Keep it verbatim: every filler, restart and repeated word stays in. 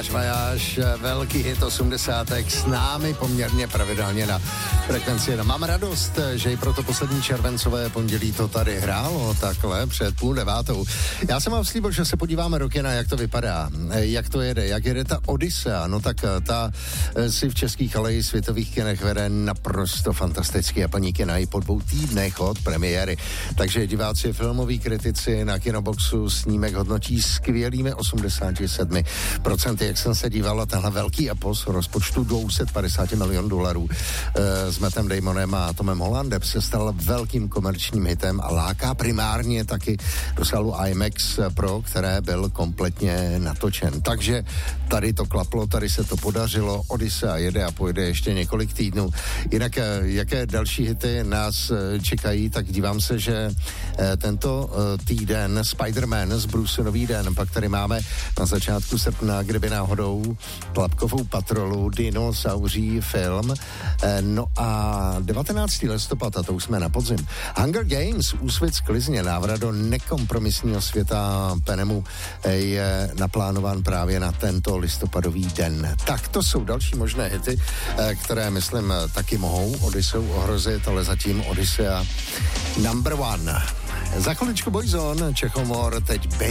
Vajáš, velký hit osmdesátek s námi poměrně pravidelně na frekvenci. Mám radost, že i pro to poslední červencové pondělí to tady hrálo takhle před půl devátou. Já jsem vám slíbil, že se podíváme do kina, jak to vypadá, jak to jede, jak jede ta Odyssea. No tak ta si v českých, ale i světových kinech vede naprosto fantasticky a paní kina i po dvou týdnech od premiéry. Takže diváci, filmoví kritici na Kinoboxu snímek hodnotí skvělými osmdesát sedm procent. Jak jsem se díval, tenhle velký epos rozpočtu dvě stě padesát milionů dolarů e, s Mattem Damonem a Tomem Hollandem se stal velkým komerčním hitem a láká primárně taky do sálu IMAX Pro, které byl kompletně natočen. Takže tady to klaplo, tady se to podařilo, Odyssea jede a pojede ještě několik týdnů. Jinak jaké další hity nás čekají, tak dívám se, že tento týden Spider-Man z Bruce Nový den, pak tady máme na začátku srpna, kdyby náhodou Tlapkovou patrolu, dinosauří film. No a devatenáctého listopadu, a to už jsme na podzim, Hunger Games, Úsvit sklizně, návrat do nekompromisního světa Penemu je naplánován právě na tento listopadový den. Tak to jsou další možné hity, které, myslím, taky mohou Odysseu ohrozit, ale zatím Odyssea number one. Za chviličku Boyzone, Čechomor, teď